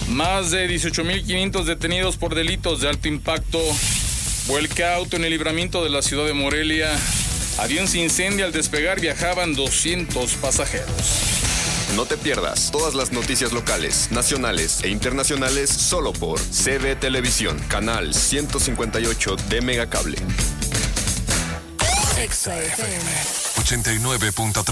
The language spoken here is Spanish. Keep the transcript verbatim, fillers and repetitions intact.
Más de dieciocho mil quinientos detenidos por delitos de alto impacto. Vuelca auto en el libramiento de la ciudad de Morelia. Avión se incendia al despegar, viajaban doscientos pasajeros. No te pierdas todas las noticias locales, nacionales e internacionales solo por C B Televisión, canal ciento cincuenta y ocho de Megacable. Exa F M ochenta y nueve punto tres.